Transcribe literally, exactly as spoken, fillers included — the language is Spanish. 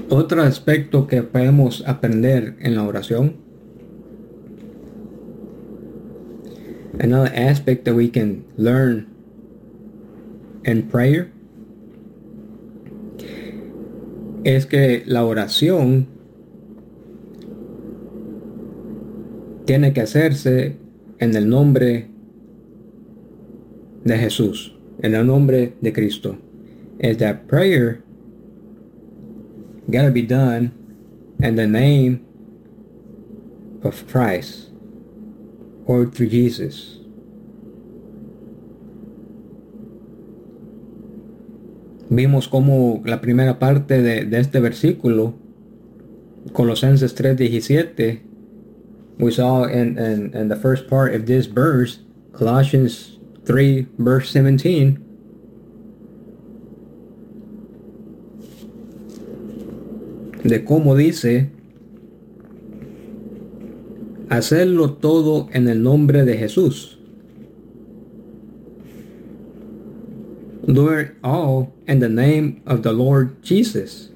Otro aspecto que podemos aprender en la oración, another aspect that we can learn in prayer, es que la oración tiene que hacerse en el nombre de Jesús, en el nombre de Cristo. Is that prayer gotta be done in the name of Christ or through Jesus. Vimos como la primera parte de, de este versículo, Colosenses tres diecisiete, we saw in, in, in the first part of this verse, Colossians three verse seventeen, de cómo dice, hacerlo todo en el nombre de Jesús. Do it all in the name of the Lord Jesus.